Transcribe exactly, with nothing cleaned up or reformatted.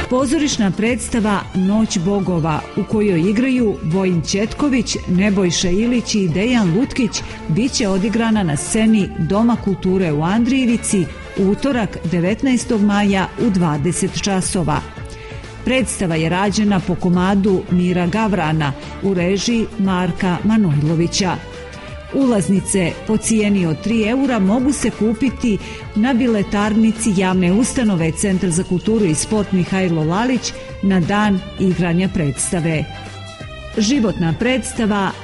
Pozorišna predstava Noć bogova u kojoj igraju Vojin Ćetković, Nebojša Ilić i Dejan Lutkić biće odigrana na sceni Doma kulture u Andrijevici utorak devetnaestog maja u dvadeset časova. Predstava je rađena po komadu Mira Gavrana u režiji Marka Manojlovića. Ulaznice po cijeni od tri eura mogu se kupiti na biletarnici javne ustanove Centar za kulturu i sport Mihajlo Lalić na dan igranja predstave. Životna predstava